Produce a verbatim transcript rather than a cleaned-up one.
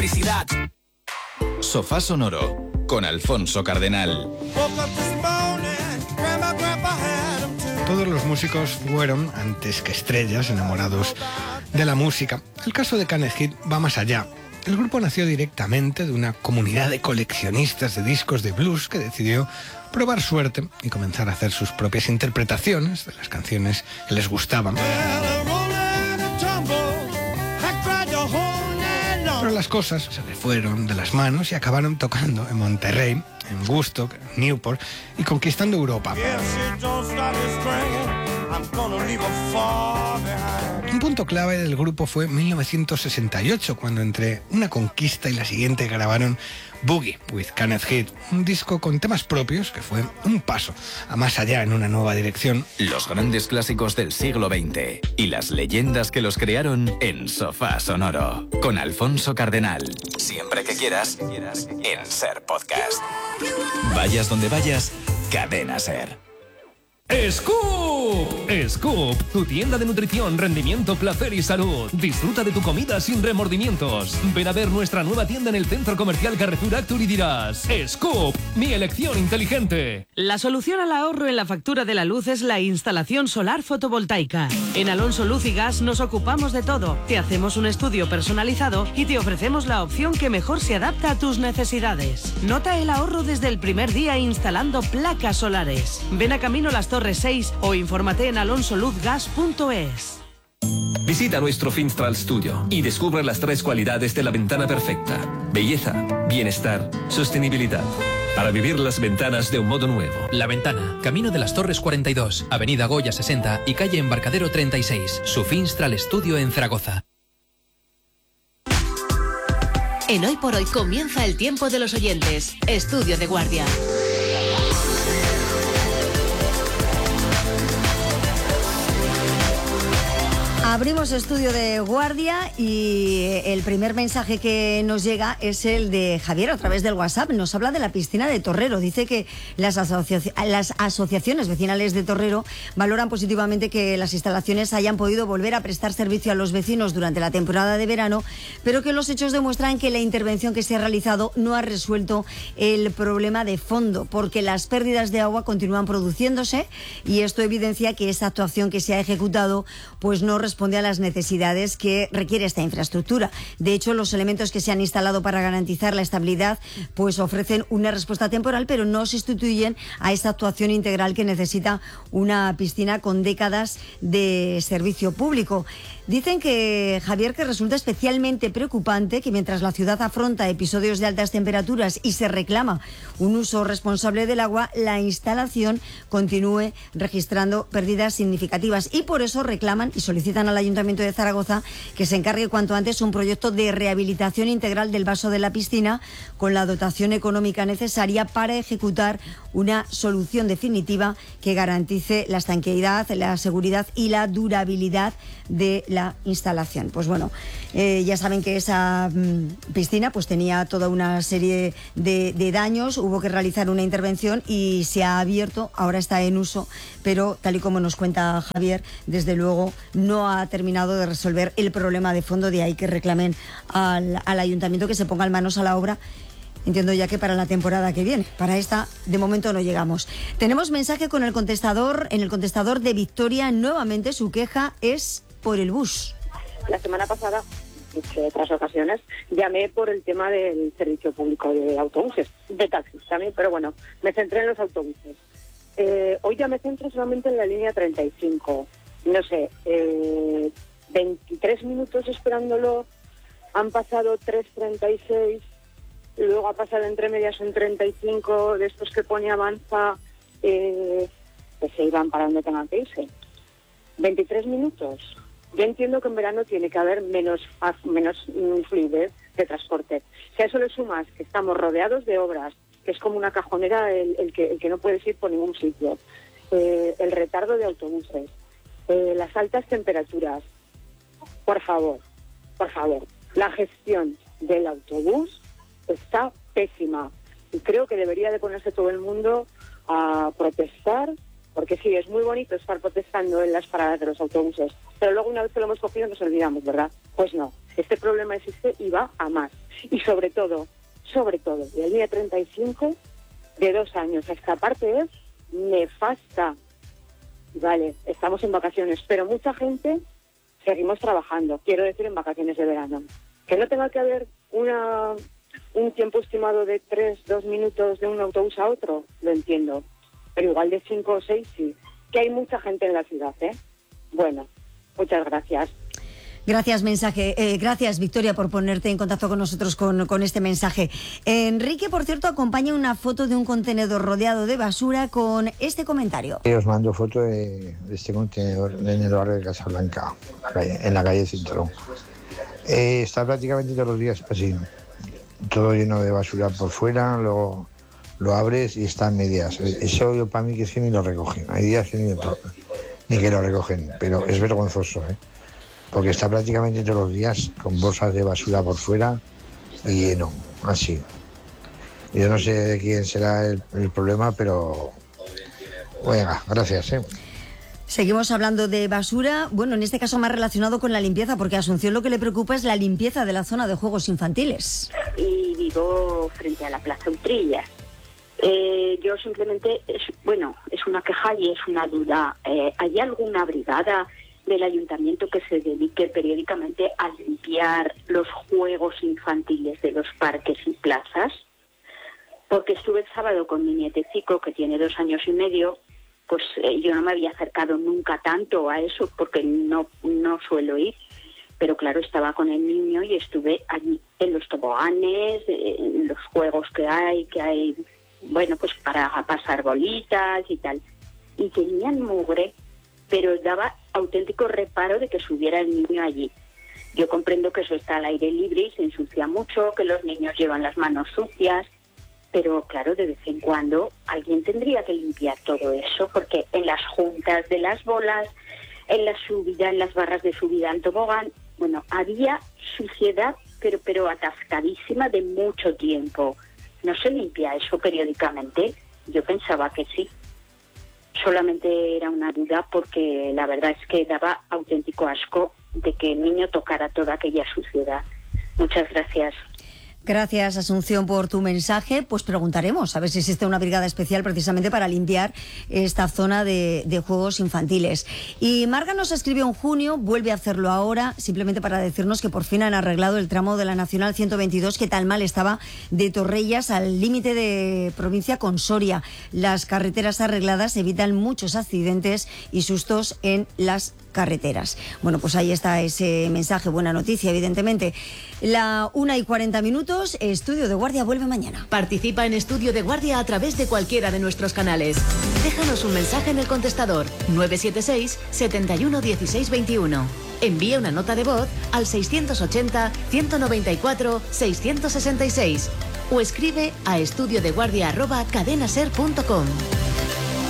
Publicidad. Sofá Sonoro con Alfonso Cardenal. Todos los músicos fueron, antes que estrellas, enamorados de la música. El caso de Kenneth Heath va más allá. El grupo nació directamente de una comunidad de coleccionistas de discos de blues que decidió probar suerte y comenzar a hacer sus propias interpretaciones de las canciones que les gustaban. Pero las cosas se le fueron de las manos y acabaron tocando en Monterrey, en Woodstock, en Newport y conquistando Europa. Un punto clave del grupo fue mil novecientos sesenta y ocho, cuando entre una conquista y la siguiente grabaron Boogie with Kenneth Heath, un disco con temas propios que fue un paso a más allá en una nueva dirección. Los grandes clásicos del siglo veinte y las leyendas que los crearon en Sofá Sonoro con Alfonso Cardenal. Siempre que quieras, en Ser Podcast. Vayas donde vayas, Cadena Ser. ¡Scoop! ¡Scoop! Tu tienda de nutrición, rendimiento, placer y salud. Disfruta de tu comida sin remordimientos. Ven a ver nuestra nueva tienda en el Centro Comercial Carrefour Actur y dirás: ¡Scoop! ¡Mi elección inteligente! La solución al ahorro en la factura de la luz es la instalación solar fotovoltaica. En Alonso Luz y Gas nos ocupamos de todo. Te hacemos un estudio personalizado y te ofrecemos la opción que mejor se adapta a tus necesidades. Nota el ahorro desde el primer día instalando placas solares. Ven a Camino Las Torres seis o infórmate en alonso luz gas punto es. Visita nuestro Finstral Studio y descubre las tres cualidades de la ventana perfecta: belleza, bienestar, sostenibilidad. Para vivir las ventanas de un modo nuevo. La Ventana, Camino de las Torres cuarenta y dos, Avenida Goya sesenta y calle Embarcadero treinta y seis. Su Finstral Studio en Zaragoza. En Hoy por Hoy comienza el tiempo de los oyentes. Estudio de Guardia. Abrimos estudio de guardia y el primer mensaje que nos llega es el de Javier a través del WhatsApp. Nos habla de la piscina de Torrero. Dice que las, asoci- las asociaciones vecinales de Torrero valoran positivamente que las instalaciones hayan podido volver a prestar servicio a los vecinos durante la temporada de verano, pero que los hechos demuestran que la intervención que se ha realizado no ha resuelto el problema de fondo, porque las pérdidas de agua continúan produciéndose y esto evidencia que esa actuación que se ha ejecutado pues no responde a las necesidades que requiere esta infraestructura. De hecho, los elementos que se han instalado para garantizar la estabilidad pues ofrecen una respuesta temporal, pero no sustituyen a esta actuación integral que necesita una piscina con décadas de servicio público. Dicen que, Javier, que resulta especialmente preocupante que mientras la ciudad afronta episodios de altas temperaturas y se reclama un uso responsable del agua, la instalación continúe registrando pérdidas significativas y por eso reclaman y solicitan al Ayuntamiento de Zaragoza que se encargue cuanto antes un proyecto de rehabilitación integral del vaso de la piscina con la dotación económica necesaria para ejecutar una solución definitiva que garantice la estanqueidad, la seguridad y la durabilidad de la instalación. Pues bueno, eh, ya saben que esa mm, piscina pues tenía toda una serie de, de daños, hubo que realizar una intervención y se ha abierto, ahora está en uso, pero tal y como nos cuenta Javier, desde luego no ha terminado de resolver el problema de fondo, de ahí que reclamen al, al ayuntamiento que se ponga manos a la obra. Entiendo ya que para la temporada que viene. Para esta, de momento, no llegamos. Tenemos mensaje con el contestador, en el contestador de Victoria. Nuevamente su queja es por el bus. La semana pasada, en otras ocasiones, llamé por el tema del servicio público de autobuses, de taxis también, pero bueno, me centré en los autobuses. Eh, hoy ya me centro solamente en la línea treinta y cinco. No sé, eh, veintitrés minutos esperándolo, han pasado tres treinta y seis... Luego ha pasado entre medias un treinta y cinco de estos que pone avanza, eh, que se iban para donde tengan que irse. veintitrés minutos. Yo entiendo que en verano tiene que haber menos, menos fluidez de transporte. Si a eso le sumas que estamos rodeados de obras, que es como una cajonera el, el, que, el que no puedes ir por ningún sitio, eh, el retardo de autobuses, eh, las altas temperaturas, por favor, por favor, la gestión del autobús está pésima y creo que debería de ponerse todo el mundo a protestar porque sí, es muy bonito estar protestando en las paradas de los autobuses, pero luego una vez que lo hemos cogido nos olvidamos, ¿verdad? Pues no, este problema existe y va a más. Y sobre todo, sobre todo, la línea treinta y cinco de dos años, esta parte es nefasta. Vale, estamos en vacaciones, pero mucha gente seguimos trabajando, quiero decir en vacaciones de verano. Que no tenga que haber una un tiempo estimado de tres, dos minutos de un autobús a otro, lo entiendo. Pero igual de cinco o seis sí. Que hay mucha gente en la ciudad, ¿eh? Bueno, muchas gracias. Gracias, mensaje. Eh, gracias, Victoria, por ponerte en contacto con nosotros con, con este mensaje. Eh, Enrique, por cierto, acompaña una foto de un contenedor rodeado de basura con este comentario. Os mando foto de, de este contenedor en el barrio de Casablanca, en la calle Cinturón. Eh, está prácticamente todos los días así, todo lleno de basura por fuera, luego lo abres y están medias. Eso yo para mí que es que ni lo recogen. Hay días que ni, ni que lo recogen, pero es vergonzoso, ¿eh? Porque está prácticamente todos los días con bolsas de basura por fuera y lleno, así. Yo no sé de quién será el, el problema, pero venga, gracias, ¿eh? Seguimos hablando de basura, bueno, en este caso más relacionado con la limpieza, porque a Asunción lo que le preocupa es la limpieza de la zona de juegos infantiles. Y vivo frente a la Plaza Utrillas. Eh, yo simplemente, es, bueno, es una queja y es una duda. Eh, ¿Hay alguna brigada del ayuntamiento que se dedique periódicamente a limpiar los juegos infantiles de los parques y plazas? Porque estuve el sábado con mi nietecico, que tiene dos años y medio, pues eh, yo no me había acercado nunca tanto a eso porque no, no suelo ir. Pero claro, estaba con el niño y estuve allí en los toboganes, en los juegos que hay, que hay, bueno, pues para pasar bolitas y tal. Y tenían mugre, pero daba auténtico reparo de que subiera el niño allí. Yo comprendo que eso está al aire libre y se ensucia mucho, que los niños llevan las manos sucias, pero claro, de vez en cuando alguien tendría que limpiar todo eso, porque en las juntas de las bolas, en la subida, en las barras de subida en tobogán, bueno, había suciedad, pero, pero atascadísima de mucho tiempo. ¿No se limpia eso periódicamente? Yo pensaba que sí. Solamente era una duda porque la verdad es que daba auténtico asco de que el niño tocara toda aquella suciedad. Muchas gracias. Gracias, Asunción, por tu mensaje. Pues preguntaremos a ver si existe una brigada especial precisamente para limpiar esta zona de, de juegos infantiles. Y Marga nos escribió en junio, vuelve a hacerlo ahora, simplemente para decirnos que por fin han arreglado el tramo de la Nacional ciento veintidós, que tan mal estaba, de Torrellas al límite de provincia con Soria. Las carreteras arregladas evitan muchos accidentes y sustos en las carreteras. Bueno, pues ahí está ese mensaje, buena noticia, evidentemente. La una y cuarenta minutos, Estudio de Guardia vuelve mañana. Participa en Estudio de Guardia a través de cualquiera de nuestros canales. Déjanos un mensaje en el contestador nueve siete seis, setenta y uno, dieciséis veintiuno. Envía una nota de voz al seiscientos ochenta, ciento noventa y cuatro, seiscientos sesenta y seis o escribe a estudiodeguardia arroba cadenaser punto com.